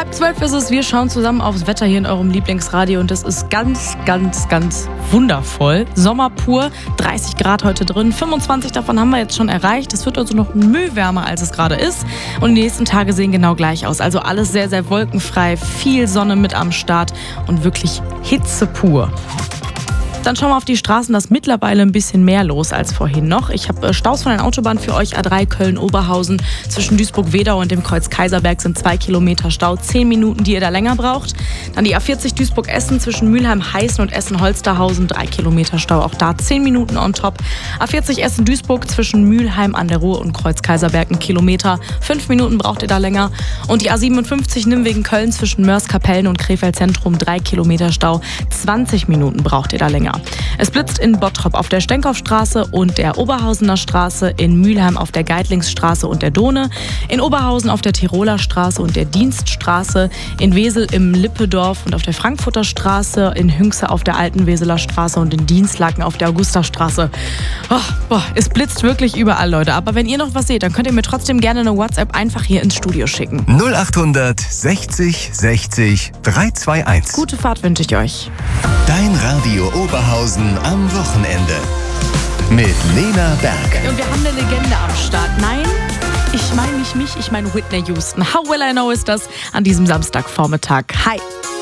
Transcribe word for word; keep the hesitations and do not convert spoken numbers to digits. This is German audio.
Halb zwölf ist es, wir schauen zusammen aufs Wetter hier in eurem Lieblingsradio und das ist ganz, ganz, ganz wundervoll. Sommer pur, dreißig Grad heute drin, fünfundzwanzig davon haben wir jetzt schon erreicht. Es wird also noch Mühe wärmer, als es gerade ist und die nächsten Tage sehen genau gleich aus. Also alles sehr, sehr wolkenfrei, viel Sonne mit am Start und wirklich Hitze pur. Dann schauen wir auf die Straßen, da ist mittlerweile ein bisschen mehr los als vorhin noch. Ich habe Staus von den Autobahnen für euch. A drei Köln-Oberhausen zwischen Duisburg-Wedau und dem Kreuz Kaiserberg sind zwei Kilometer Stau. Zehn Minuten, die ihr da länger braucht. Dann die A vierzig Duisburg-Essen zwischen Mülheim-Heißen und Essen-Holsterhausen. Drei Kilometer Stau, auch da zehn Minuten on top. A vierzig Essen-Duisburg zwischen Mülheim an der Ruhr und Kreuz Kaiserberg ein Kilometer. Fünf Minuten braucht ihr da länger. Und die A siebenundfünfzig Nimwegen-Köln zwischen Mörs-Kapellen und Krefeld-Zentrum. Drei Kilometer Stau. zwanzig Minuten braucht ihr da länger. Es blitzt in Bottrop auf der Stenkopfstraße und der Oberhausener Straße, in Mülheim auf der Geitlingsstraße und der Dohne, in Oberhausen auf der Tiroler Straße und der Dienststraße, in Wesel im Lippedorf und auf der Frankfurter Straße, in Hünxe auf der Alten Weseler Straße und in Dienstlaken auf der Augustastraße. Oh, boah, es blitzt wirklich überall, Leute. Aber wenn ihr noch was seht, dann könnt ihr mir trotzdem gerne eine WhatsApp einfach hier ins Studio schicken. null achthundert sechzig sechzig dreihundertzweiundundzwanzig. Gute Fahrt wünsche ich euch. Dein Radio Oberhausen am Wochenende. Mit Lena Berg. Und wir haben eine Legende am Start. Nein, ich meine nicht mich, ich meine Whitney Houston. How Will I Know ist das an diesem Samstagvormittag. Hi.